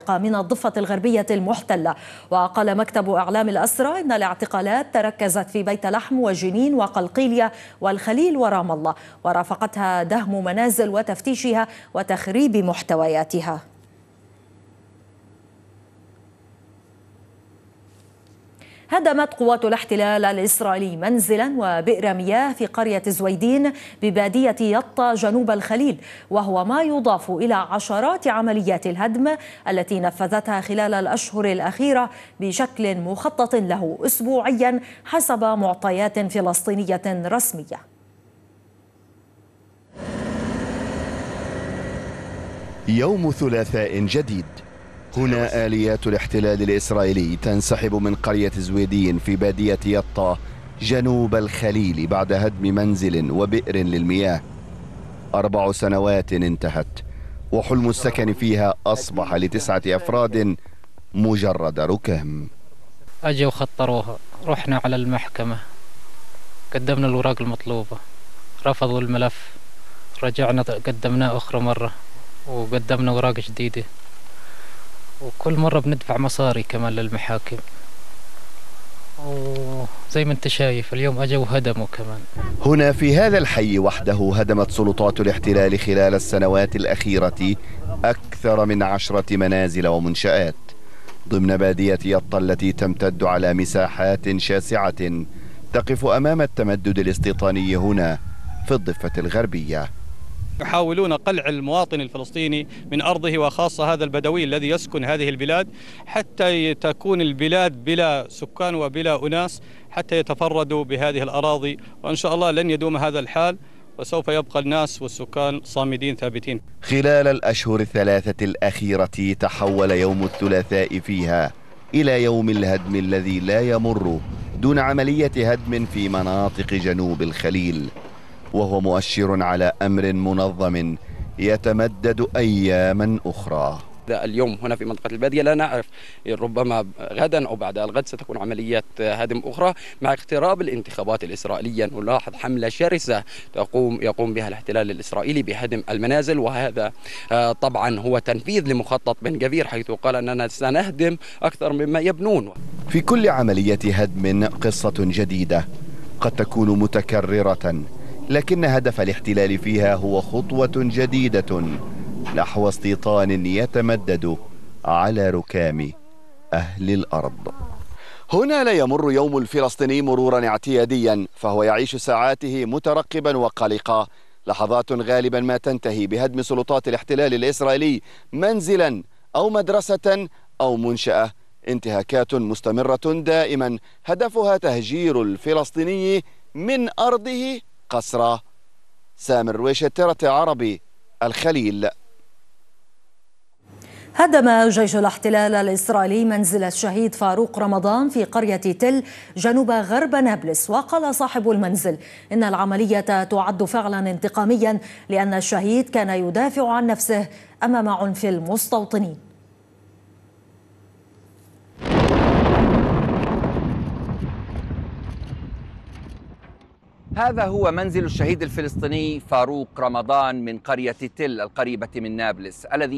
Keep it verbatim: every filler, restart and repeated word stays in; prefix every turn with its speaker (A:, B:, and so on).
A: من الضفة الغربية المحتلة. وقال مكتب إعلام الأسرى إن الاعتقالات تركزت في بيت لحم وجنين وقلقيلية والخليل ورام الله، ورافقتها دهم منازل وتفتيشها وتخريب محتوياتها. هدمت قوات الاحتلال الإسرائيلي منزلا وبئر مياه في قرية زويدين ببادية يطا جنوب الخليل، وهو ما يضاف إلى عشرات عمليات الهدم التي نفذتها خلال الأشهر الأخيرة بشكل مخطط له أسبوعيا حسب معطيات فلسطينية رسمية.
B: يوم ثلاثاء جديد. هنا آليات الاحتلال الإسرائيلي تنسحب من قرية زويدين في بادية يطا جنوب الخليل بعد هدم منزل وبئر للمياه. أربع سنوات انتهت وحلم السكن فيها أصبح لتسعة أفراد مجرد ركام.
C: أجوا وخطروها، رحنا على المحكمة، قدمنا الأوراق المطلوبة، رفضوا الملف، رجعنا قدمناه أخرى مرة وقدمنا أوراق جديدة، وكل مرة بندفع مصاري كمان للمحاكم. وزي ما انت شايف اليوم اجوا هدموا كمان.
B: هنا في هذا الحي وحده هدمت سلطات الاحتلال خلال السنوات الأخيرة أكثر من عشرة منازل ومنشآت ضمن بادية يطا التي تمتد على مساحات شاسعة تقف أمام التمدد الاستيطاني هنا في الضفة الغربية.
D: يحاولون قلع المواطن الفلسطيني من أرضه، وخاصة هذا البدوي الذي يسكن هذه البلاد، حتى تكون البلاد بلا سكان وبلا أناس، حتى يتفردوا بهذه الأراضي. وإن شاء الله لن يدوم هذا الحال، وسوف يبقى الناس والسكان صامدين ثابتين.
B: خلال الأشهر الثلاثة الأخيرة تحول يوم الثلاثاء فيها إلى يوم الهدم الذي لا يمر دون عملية هدم في مناطق جنوب الخليل، وهو مؤشر على أمر منظم يتمدد أياما أخرى.
E: اليوم هنا في منطقة البادية لا نعرف، ربما غدا أو بعد الغد ستكون عمليات هدم أخرى. مع اقتراب الانتخابات الإسرائيلية نلاحظ حملة شرسة تقوم يقوم بها الاحتلال الإسرائيلي بهدم المنازل، وهذا طبعا هو تنفيذ لمخطط بن جفير، حيث قال أننا سنهدم أكثر مما يبنون.
B: في كل عملية هدم قصة جديدة قد تكون متكررة، لكن هدف الاحتلال فيها هو خطوة جديدة نحو استيطان يتمدد على ركام أهل الأرض. هنا لا يمر يوم الفلسطيني مرورا اعتياديا، فهو يعيش ساعاته مترقبا وقلقا، لحظات غالبا ما تنتهي بهدم سلطات الاحتلال الإسرائيلي منزلا أو مدرسة أو منشأة. انتهاكات مستمرة دائما هدفها تهجير الفلسطيني من أرضه قسرة. سامر رويش، الترت عربي، الخليل.
A: هدم جيش الاحتلال الإسرائيلي منزل الشهيد فاروق رمضان في قرية تل جنوب غرب نابلس. وقال صاحب المنزل إن العملية تعد فعلا انتقاميا لأن الشهيد كان يدافع عن نفسه أمام عنف المستوطنين.
F: هذا هو منزل الشهيد الفلسطيني فاروق رمضان من قرية تل القريبة من نابلس، الذي